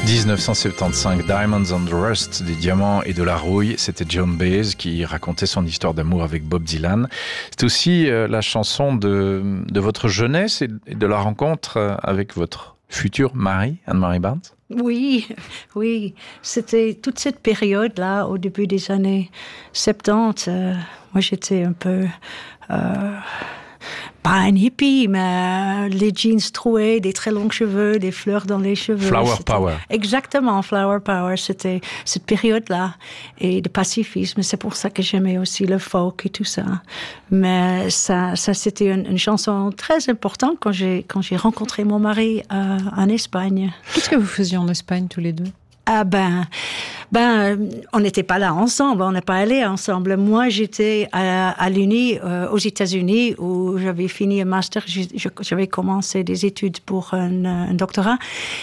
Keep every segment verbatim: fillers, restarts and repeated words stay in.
dix-neuf cent soixante-quinze, Diamonds and Rust, des diamants et de la rouille. C'était Joan Baez qui racontait son histoire d'amour avec Bob Dylan. C'est aussi euh, la chanson de, de votre jeunesse et de la rencontre avec votre futur mari, Anne-Marie Barnes. Oui, oui. C'était toute cette période-là, au début des années soixante-dix. Euh, moi, j'étais un peu... Euh, pas un hippie, mais les jeans troués, des très longs cheveux, des fleurs dans les cheveux. Flower c'était power. Exactement, flower power. C'était cette période-là. Et de pacifisme, c'est pour ça que j'aimais aussi le folk et tout ça. Mais ça, ça c'était une, une chanson très importante quand j'ai, quand j'ai rencontré mon mari euh, en Espagne. Qu'est-ce que vous faisiez en Espagne tous les deux ? Ah ben, ben, on n'était pas là ensemble, on n'est pas allés ensemble. Moi, j'étais à, à l'Uni, euh, aux États-Unis, où j'avais fini un master, j'avais commencé des études pour un, un doctorat,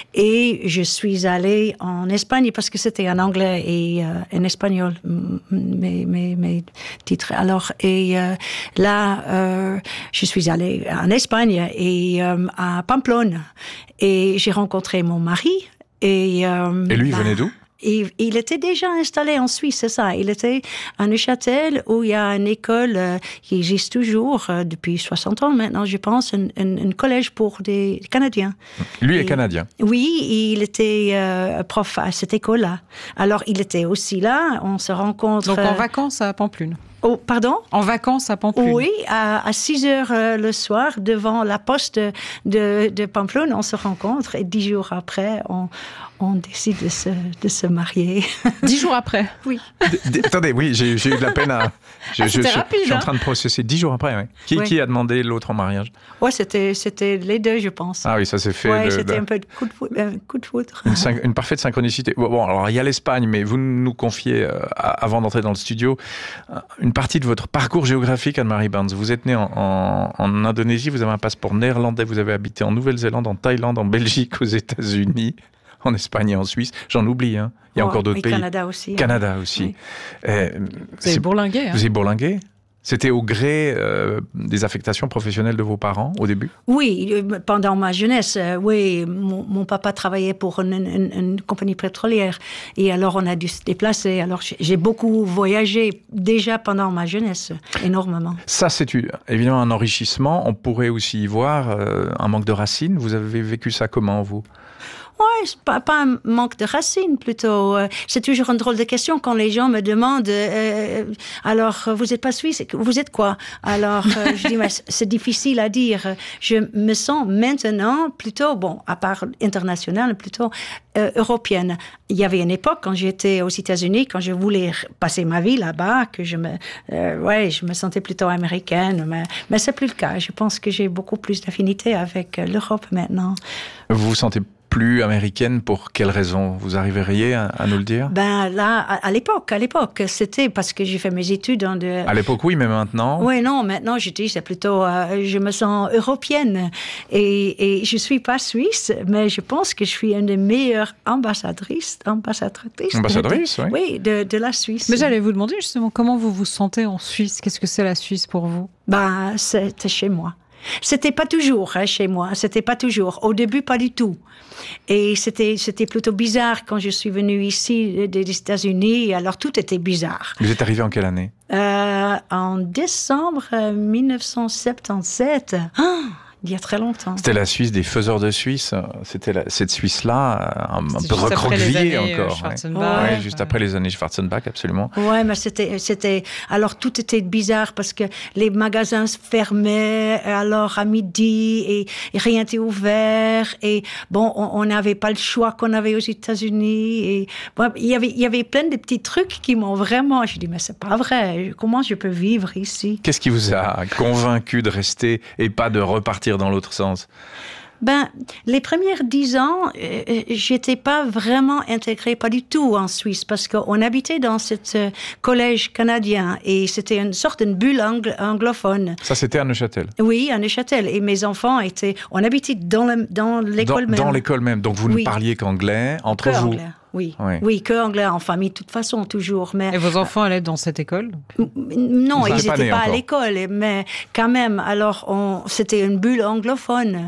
et je suis allée en Espagne parce que c'était en anglais et euh, en espagnol mes, mes, mes titres. Alors, et euh, là, euh, je suis allée en Espagne et euh, à Pamplona, et j'ai rencontré mon mari. Et, euh, et lui, il bah, venait d'où ? il, il était déjà installé en Suisse, c'est ça. Il était à Neuchâtel, où il y a une école euh, qui existe toujours, euh, depuis soixante ans maintenant, je pense, un, un, un collège pour des Canadiens. Lui et, est canadien. Oui, il était euh, prof à cette école-là. Alors, il était aussi là, on se rencontre... Donc, en vacances à Pamplune. Oh, pardon? En vacances à Pamplune. Oui, à, à six heures euh, le soir, devant la poste de, de, de Pamplune, on se rencontre et dix jours après, on, on décide de se, de se marier. Dix jours après? Oui. D- d- attendez, oui, j'ai, j'ai eu de la peine à... Je, ah, je, je, rapide, je suis hein? en train de processer. Dix jours après, oui. Qui, ouais. qui a demandé l'autre en mariage? Ouais, c'était, c'était les deux, je pense. Ah oui, ça s'est fait... Ouais, de, c'était de... un peu de coup de foudre. Euh, coup de foudre. Une, syn- une parfaite synchronicité. Bon, alors il y a l'Espagne, mais vous nous confiez, euh, avant d'entrer dans le studio, une partie de votre parcours géographique, Anne-Marie Barnes. Vous êtes née en, en, en Indonésie, vous avez un passeport néerlandais, vous avez habité en Nouvelle-Zélande, en Thaïlande, en Belgique, aux États-Unis, en Espagne et en Suisse. J'en oublie, hein. Il y a oh, encore d'autres et pays. Canada aussi. Canada hein. aussi. Oui. Euh, vous avez bourlingué. Hein. Vous avez bourlingué ? C'était au gré euh, des affectations professionnelles de vos parents, au début ? Oui, pendant ma jeunesse, euh, oui. Mon, mon papa travaillait pour une, une, une compagnie pétrolière. Et alors, on a dû se déplacer. Alors, j'ai, j'ai beaucoup voyagé déjà pendant ma jeunesse, énormément. Ça, c'est évidemment un enrichissement. On pourrait aussi y voir euh, un manque de racines. Vous avez vécu ça comment, vous ? Ouais, c'est pas, pas un manque de racines, plutôt. C'est toujours une drôle de question quand les gens me demandent euh, alors, vous n'êtes pas suisse, vous êtes quoi? Alors, euh, je dis, mais c'est difficile à dire. Je me sens maintenant plutôt, bon, à part internationale, plutôt euh, européenne. Il y avait une époque, quand j'étais aux États-Unis, quand je voulais passer ma vie là-bas, que je me, euh, ouais, je me sentais plutôt américaine, mais, mais c'est plus le cas. Je pense que j'ai beaucoup plus d'affinité avec l'Europe maintenant. Vous vous sentez plus américaine, pour quelle raison? Vous arriveriez à, à nous le dire? Ben là, à, à l'époque, à l'époque, c'était parce que j'ai fait mes études en de... À l'époque, oui, mais maintenant? Oui, non, maintenant, je dis, c'est plutôt, euh, je me sens européenne. Et, et je suis pas suisse, mais je pense que je suis une des meilleures ambassadrices, ambassadrices. Ambassadrice, de, oui. Oui, de, de la Suisse. Mais j'allais vous demander justement, comment vous vous sentez en Suisse? Qu'est-ce que c'est la Suisse pour vous? Ben, c'était chez moi. C'était pas toujours hein, chez moi, c'était pas toujours. Au début, pas du tout. Et c'était, c'était plutôt bizarre quand je suis venue ici des États-Unis. Alors, tout était bizarre. Vous êtes arrivé en quelle année? euh, En décembre dix-neuf cent soixante-dix-sept. Ah, il y a très longtemps. C'était la Suisse des faiseurs de Suisse. C'était la, cette Suisse-là, un, un peu recroquevillée encore. Ouais. Ouais. Ouais, juste après les années Schwarzenbach, absolument. Ouais, mais c'était, c'était. Alors tout était bizarre parce que les magasins se fermaient alors à midi et, et rien n'était ouvert et bon, on n'avait pas le choix qu'on avait aux États-Unis et bon, il y avait, il y avait plein de petits trucs qui m'ont vraiment. Je dis mais c'est pas vrai. Comment je peux vivre ici? Qu'est-ce qui vous a convaincu de rester et pas de repartir dans l'autre sens? Ben, les premières dix ans, euh, j'étais pas vraiment intégrée, pas du tout en Suisse, parce qu'on habitait dans ce euh, collège canadien et c'était une sorte de bulle anglo- anglophone. Ça, c'était à Neuchâtel? Oui, à Neuchâtel. Et mes enfants étaient, on habitait dans, le, dans l'école dans, même. Dans l'école même. Donc, vous oui. ne parliez qu'anglais entre que vous? Anglais. Oui, oui, oui, que anglais en famille, de toute façon, toujours. Mais, et vos enfants allaient dans cette école? Non, vous ils n'étaient pas, pas à encore. l'école, mais quand même, alors, on, c'était une bulle anglophone.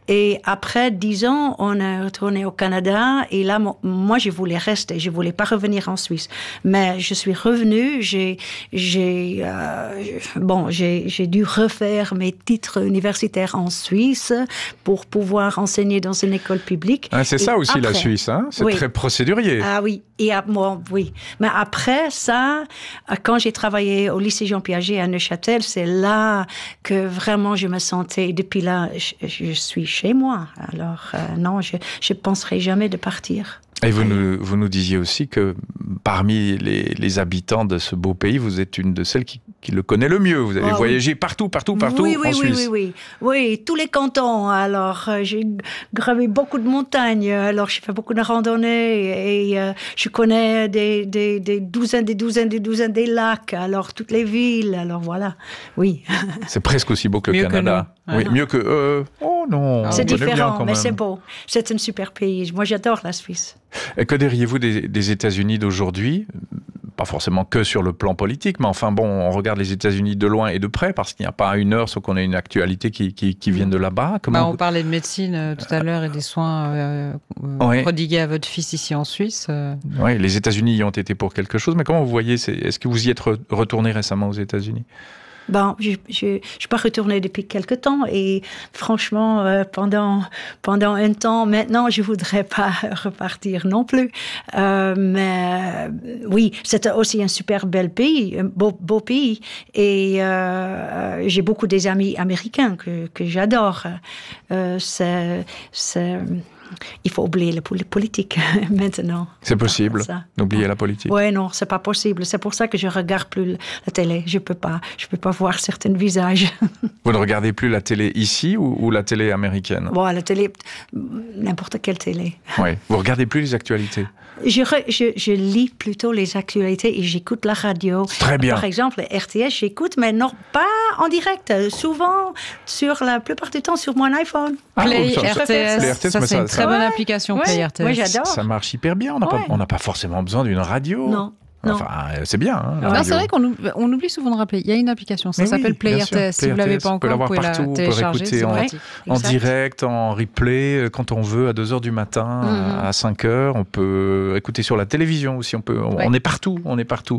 Et après dix ans, on est retourné au Canada. Et là, moi, je voulais rester. Je voulais pas revenir en Suisse. Mais je suis revenue. J'ai, j'ai, euh, bon, j'ai, j'ai dû refaire mes titres universitaires en Suisse pour pouvoir enseigner dans une école publique. Ah, c'est et ça aussi, après, la Suisse, hein? C'est oui. très procédurier. Ah oui, et à, bon, oui. Mais après ça, quand j'ai travaillé au lycée Jean Piaget à Neuchâtel, c'est là que vraiment je me sentais. Depuis là, je, je suis chez moi. Alors euh, non, je je penserai jamais de partir. Et vous nous, vous nous disiez aussi que parmi les, les habitants de ce beau pays, vous êtes une de celles qui, qui le connaît le mieux. Vous avez oh, voyagé oui. partout, partout, partout oui, oui, en oui, Suisse. Oui, oui, oui. Oui, tous les cantons. Alors, euh, j'ai gravé beaucoup de montagnes. Alors, j'ai fait beaucoup de randonnées et euh, je connais des, des, des douzaines, des douzaines, des douzaines des lacs. Alors, toutes les villes. Alors, voilà. Oui. C'est presque aussi beau que le mieux Canada. Que nous. Oui, ah. mieux que... Euh, oh non, c'est différent, mais même. c'est beau. C'est un super pays. Moi, j'adore la Suisse. Et que diriez-vous des, des États-Unis d'aujourd'hui ? Pas forcément que sur le plan politique, mais enfin bon, on regarde les États-Unis de loin et de près, parce qu'il n'y a pas une heure sans qu'on ait une actualité qui, qui, qui vienne de là-bas. Comment bah, on vous... parlait de médecine euh, tout à l'heure et des soins euh, euh, ouais. prodigués à votre fils ici en Suisse. Euh... Oui, les États-Unis y ont été pour quelque chose, mais comment vous voyez, c'est... est-ce que vous y êtes re- retourné récemment aux États-Unis ? Bon, je je je suis pas retournée depuis quelque temps et franchement euh, pendant pendant un temps maintenant je voudrais pas repartir non plus. Euh, mais oui, c'était aussi un super bel pays, un beau beau pays et euh, j'ai beaucoup des amis américains que que j'adore. Euh, c'est c'est Il faut oublier la politique maintenant. C'est possible d'oublier la politique. Oui, non, c'est pas possible. C'est pour ça que je regarde plus la télé. Je peux pas, je peux pas voir certains visages. Vous ne regardez plus la télé ici ou, ou la télé américaine ? Bon, la télé, n'importe quelle télé. Oui. Vous regardez plus les actualités ? Je, re, je, je lis plutôt les actualités et j'écoute la radio. Très bien. Par exemple, R T S, j'écoute, mais non pas en direct. Souvent, sur la plupart du temps, sur mon iPhone. Ah, Play ça, R T S, Play R T S, ça, ça c'est une ça, très ça, bonne ouais, application, ouais, Play R T S. Moi, j'adore. Ça marche hyper bien. On n'a ouais. pas, pas forcément besoin d'une radio. Non. Enfin, c'est bien. Hein, non, c'est vrai qu'on oublie, on oublie souvent de rappeler. Il y a une application, ça Mais s'appelle oui, Play R T S. Si vous ne l'avez pas encore, vous pouvez partout, la télécharger. On peut réécouter en, en direct, en replay, quand on veut, à deux heures du matin, mm-hmm. à cinq heures. On peut écouter sur la télévision aussi. On, peut, on, ouais. on est partout. On est partout.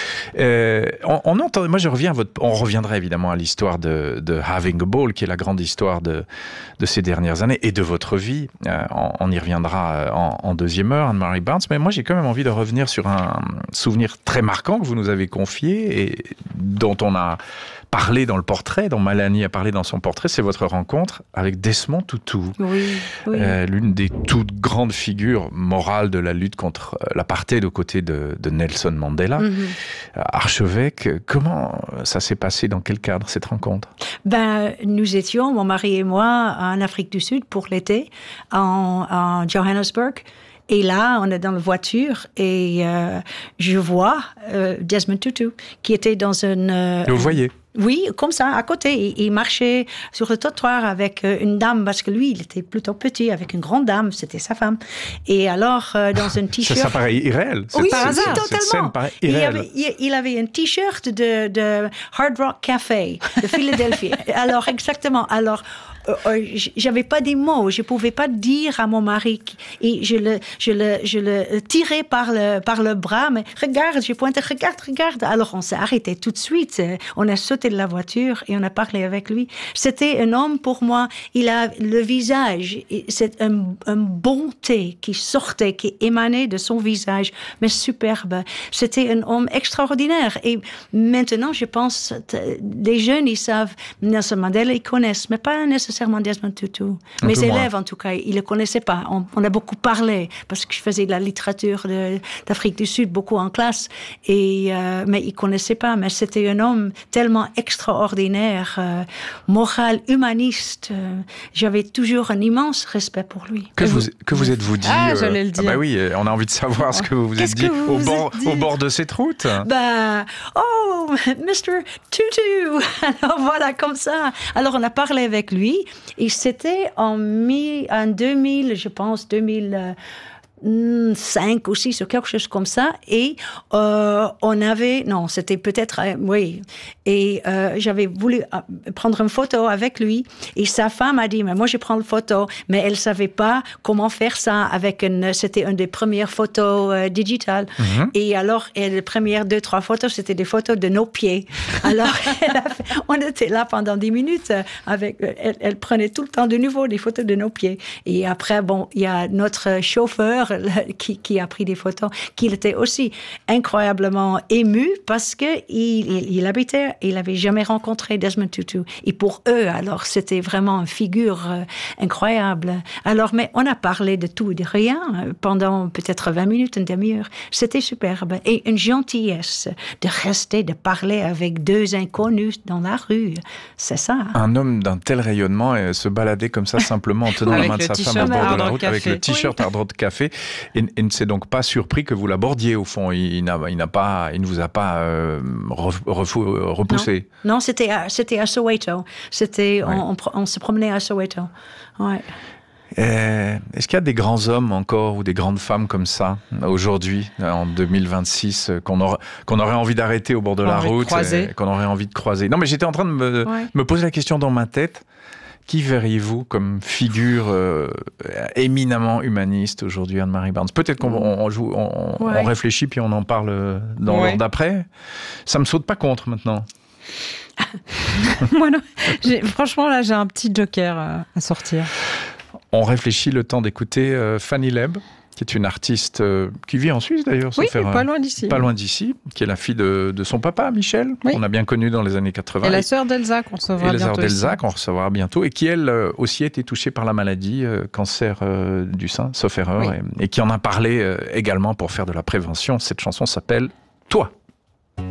Euh, on, on entend, moi, je reviens à votre... On reviendra évidemment à l'histoire de, de Having a Ball, qui est la grande histoire de, de ces dernières années et de votre vie. Euh, on, on y reviendra en, en deuxième heure, Anne-Marie Barnes. Mais moi, j'ai quand même envie de revenir sur un souvenir très marquant que vous nous avez confié et dont on a parlé dans le portrait, dont Mélanie a parlé dans son portrait, c'est votre rencontre avec Desmond Tutu, oui, oui. Euh, l'une des toutes grandes figures morales de la lutte contre l'apartheid aux côtés de, de Nelson Mandela, mm-hmm. archevêque. Comment ça s'est passé, dans quel cadre cette rencontre ? Ben, nous étions, mon mari et moi, en Afrique du Sud pour l'été, en, en Johannesburg. Et là, on est dans la voiture et euh, je vois euh, Desmond Tutu qui était dans une... Euh, Vous le voyez ? Oui, comme ça, à côté. Il, il marchait sur le trottoir avec une dame, parce que lui, il était plutôt petit, avec une grande dame, c'était sa femme. Et alors, euh, dans un t-shirt... Ça, ça paraît irréel. Oui, par hasard. Oui, totalement. Cette scène paraît irréel. Il avait, il, il avait un t-shirt de, de Hard Rock Café de Philadelphie. Alors, exactement. Alors... Euh, j'avais pas des mots, je pouvais pas dire à mon mari et je le, je le, je le tirais par le, par le bras, mais regarde, je pointais, regarde, regarde. Alors on s'est arrêté tout de suite, on a sauté de la voiture et on a parlé avec lui. C'était un homme pour moi, il a le visage, c'est un, un bonté qui sortait, qui émanait de son visage, mais superbe. C'était un homme extraordinaire et maintenant je pense, les jeunes ils savent Nelson Mandela, ils connaissent, mais pas nécessairement nécessairement Desmond Tutu. Mes élèves, en tout cas, ils ne le connaissaient pas. On, on a beaucoup parlé, parce que je faisais de la littérature de, d'Afrique du Sud, beaucoup en classe, et, euh, mais ils ne connaissaient pas. Mais c'était un homme tellement extraordinaire, euh, moral, humaniste. Euh, j'avais toujours un immense respect pour lui. Que, vous, que vous êtes-vous dit Ah, euh, j'allais le dire. Ah bah oui, on a envie de savoir ce que vous vous êtes dit, vous au, vous bord, êtes dit au bord de cette route. Ben, oh, mister Tutu. Alors voilà, comme ça. Alors on a parlé avec lui. Et c'était en, mi, en deux mille, je pense, deux mille cinq ou six ou quelque chose comme ça. Et euh, on avait, non, c'était peut-être, euh, oui. Et euh, j'avais voulu prendre une photo avec lui. Et sa femme a dit, mais moi je prends la photo, mais elle savait pas comment faire ça avec une, c'était une des premières photos euh, digitales. Mm-hmm. Et alors, et les premières deux, trois photos, c'était des photos de nos pieds. Alors, elle a fait, on était là pendant dix minutes avec, elle, elle prenait tout le temps de nouveau des photos de nos pieds. Et après, bon, il y a notre chauffeur Qui, qui a pris des photos, qui était aussi incroyablement ému parce que il, il, il habitait, il n'avait jamais rencontré Desmond Tutu. Et pour eux, alors, c'était vraiment une figure euh, incroyable. Alors, mais on a parlé de tout et de rien pendant peut-être vingt minutes, une demi-heure. C'était superbe. Et une gentillesse de rester, de parler avec deux inconnus dans la rue. C'est ça. Un homme d'un tel rayonnement et se balader comme ça, simplement en tenant la main de sa femme au bord de la route, avec le t-shirt oui. Hard Rock Café. Et, et ne s'est donc pas surpris que vous l'abordiez, au fond. Il, il, n'a, il, n'a pas, il ne vous a pas euh, refou, repoussé. Non, non c'était, à, c'était à Soweto. C'était, ouais. on, on, on se promenait à Soweto. Ouais. Euh, est-ce qu'il y a des grands hommes encore ou des grandes femmes comme ça aujourd'hui, en deux mille vingt-six, qu'on, aura, qu'on aurait envie d'arrêter au bord de la route, et, qu'on aurait envie de croiser? Non, mais j'étais en train de me, ouais. me poser la question dans ma tête. Qui verriez-vous comme figure euh, éminemment humaniste aujourd'hui, Anne-Marie Barnes? Peut-être qu'on on, joue, on, ouais. on réfléchit puis on en parle dans ouais. l'heure d'après. Ça me saute pas contre maintenant. Moi non. J'ai, franchement, là, j'ai un petit joker à sortir. On réfléchit le temps d'écouter euh, Fanny Leb, qui est une artiste euh, qui vit en Suisse d'ailleurs. Oui, faire, pas loin d'ici. Pas loin d'ici, qui est la fille de, de son papa, Michel, oui. qu'on a bien connu dans les années quatre-vingts. Et la sœur d'Elsa, qu'on recevra et bientôt. Et la sœur d'Elsa, aussi. qu'on recevra bientôt, et qui, elle, euh, aussi a été touchée par la maladie, euh, cancer euh, du sein, sauf erreur, oui. et, et qui en a parlé euh, également pour faire de la prévention. Cette chanson s'appelle « Toi ».